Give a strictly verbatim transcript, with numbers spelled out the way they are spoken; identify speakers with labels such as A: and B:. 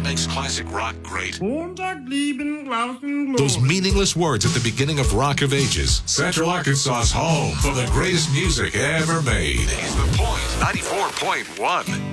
A: what makes classic rock great?
B: Montag, lieben, glauben,
A: Those meaningless words at the beginning of Rock of Ages. Central Arkansas's home for the greatest music ever made. Is The Point, ninety-four point one.